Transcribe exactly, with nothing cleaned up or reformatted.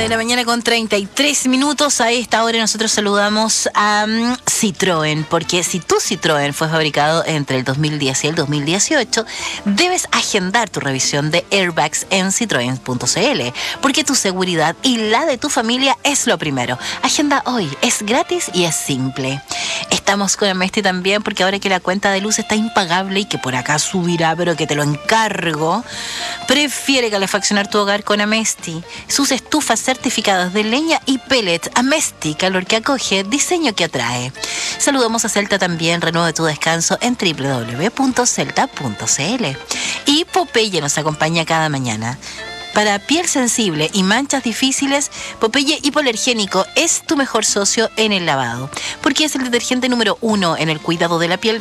de la mañana con treinta y tres minutos. A esta hora nosotros saludamos a um, Citroën, porque si tu Citroën fue fabricado entre el dos mil diez y el dos mil dieciocho, debes agendar tu revisión de airbags en citroen punto c l, porque tu seguridad y la de tu familia es lo primero. Agenda hoy, es gratis y es simple. Estamos con Amesti también, porque ahora que la cuenta de luz está impagable y que por acá subirá, pero que te lo encargo, prefiere calefaccionar tu hogar con Amesti. Sus estufas certificadas de leña y pellet. Amesti, calor que acoge, diseño que atrae. Saludamos a Celta también, renueve tu descanso en doble u doble u doble u punto celta punto c l. Y Popeye nos acompaña cada mañana. Para piel sensible y manchas difíciles, Popeye Hipoalergénico es tu mejor socio en el lavado, porque es el detergente número uno en el cuidado de la piel